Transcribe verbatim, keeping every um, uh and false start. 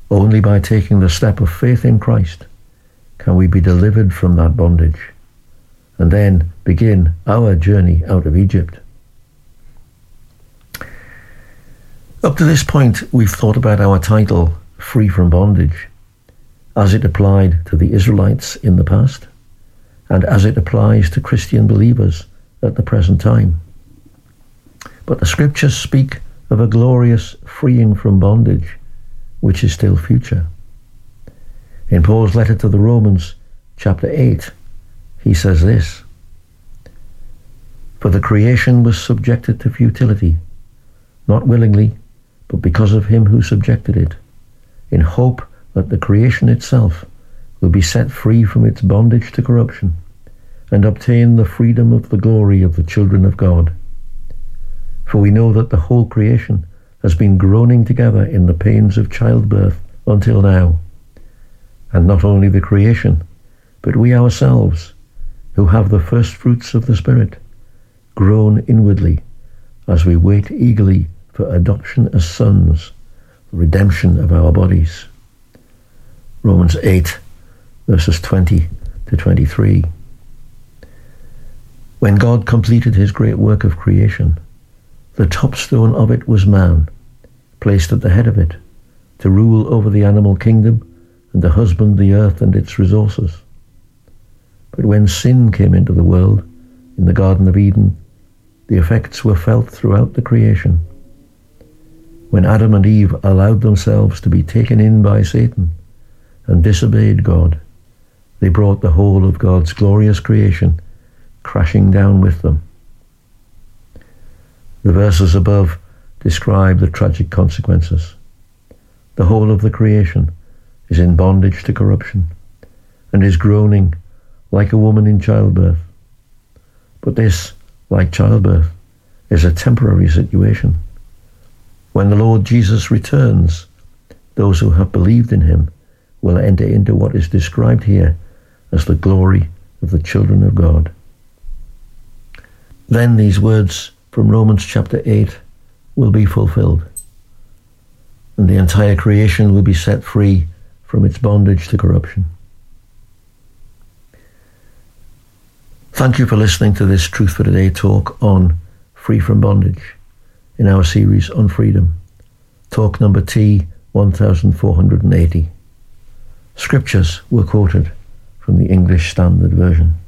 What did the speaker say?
Only by taking the step of faith in Christ can we be delivered from that bondage and then begin our journey out of Egypt. Up to this point, we've thought about our title, Free from Bondage, as it applied to the Israelites in the past and as it applies to Christian believers at the present time. But the scriptures speak of a glorious freeing from bondage, which is still future. In Paul's letter to the Romans, chapter eight, he says this: "For the creation was subjected to futility, not willingly, but because of him who subjected it, in hope that the creation itself will be set free from its bondage to corruption and obtain the freedom of the glory of the children of God. For we know that the whole creation has been groaning together in the pains of childbirth until now. And not only the creation, but we ourselves, who have the first fruits of the Spirit, groan inwardly as we wait eagerly for adoption as sons, the redemption of our bodies." Romans eight, verses twenty to twenty-three. When God completed his great work of creation, the top stone of it was man, placed at the head of it, to rule over the animal kingdom and to husband the earth and its resources. But when sin came into the world in the Garden of Eden, the effects were felt throughout the creation. When Adam and Eve allowed themselves to be taken in by Satan and disobeyed God, they brought the whole of God's glorious creation crashing down with them. The verses above describe the tragic consequences. The whole of the creation is in bondage to corruption and is groaning like a woman in childbirth. But this, like childbirth, is a temporary situation. When the Lord Jesus returns, those who have believed in him will enter into what is described here as the glory of the children of God. Then these words from Romans chapter eight will be fulfilled, and the entire creation will be set free from its bondage to corruption. Thank you for listening to this Truth for Today talk on Free from Bondage in our series on freedom, talk number T one thousand four hundred eighty. Scriptures were quoted from the English Standard Version.